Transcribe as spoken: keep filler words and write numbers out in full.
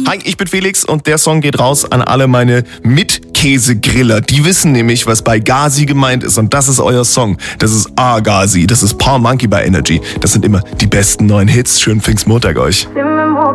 Hi, ich bin Felix und der Song geht raus an alle meine Mitkäsegriller. Die wissen nämlich, was bei Gazi gemeint ist und das ist euer Song. Das ist A-Gazi, das ist Paul Monkey bei Energy. Das sind immer die besten neuen Hits. Schönen Pfingstmontag euch.